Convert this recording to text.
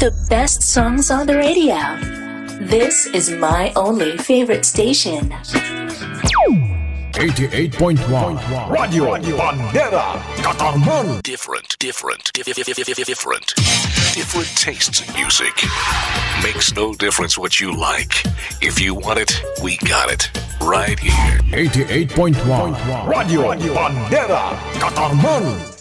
The best songs on the radio. This is my only favorite station. 88.1 Radio Bandera Katarman. Different tastes in music. Makes no difference what you like. If you want it, we got it. Right here. 88.1 Radio Bandera Katarman.